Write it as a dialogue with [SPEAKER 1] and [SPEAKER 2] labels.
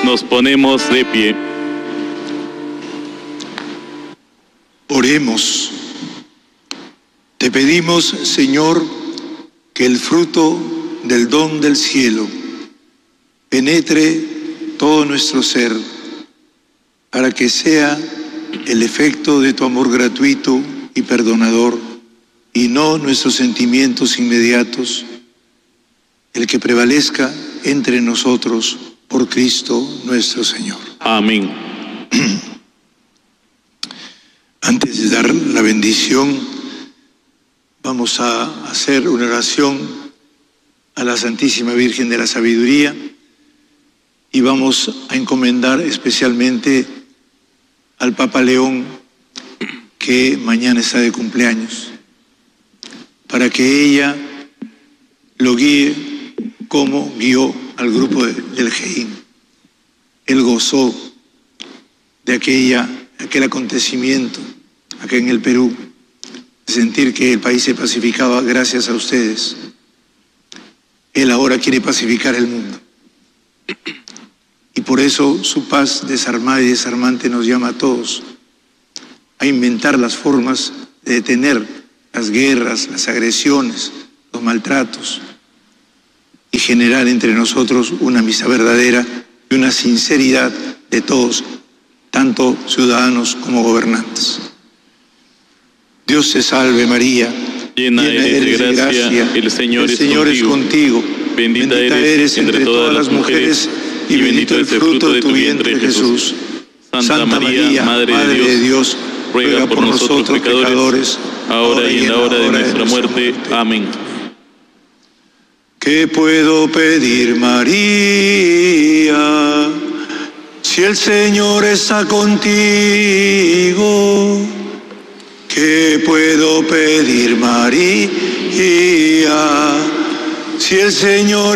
[SPEAKER 1] Nos ponemos de pie.
[SPEAKER 2] Oremos. Te pedimos, Señor, que el fruto del don del cielo penetre todo nuestro ser, para que sea el efecto de tu amor gratuito y perdonador, y no nuestros sentimientos inmediatos, el que prevalezca entre nosotros por Cristo nuestro Señor.
[SPEAKER 1] Amén.
[SPEAKER 2] Antes de dar la bendición, vamos a hacer una oración a la Santísima Virgen de la Sabiduría y vamos a encomendar especialmente al Papa León, que mañana está de cumpleaños, para que ella lo guíe como guió al grupo del GEIN. Él gozó de aquel acontecimiento acá en el Perú, de sentir que el país se pacificaba gracias a ustedes. Él ahora quiere pacificar el mundo. Y por eso su paz desarmada y desarmante nos llama a todos a inventar las formas de detener las guerras, las agresiones, los maltratos, y generar entre nosotros una amistad verdadera y una sinceridad de todos, tanto ciudadanos como gobernantes. Dios te salve María,
[SPEAKER 1] llena eres de gracia, el Señor es contigo. Bendita eres entre todas las mujeres, y bendito es el fruto de tu vientre, Jesús. Santa María, Madre de Dios, ruega por nosotros pecadores, ahora y en la hora de nuestra muerte. Amén.
[SPEAKER 2] ¿Qué puedo pedir, María, si el Señor está contigo? ¿Qué puedo pedir, María, si el Señor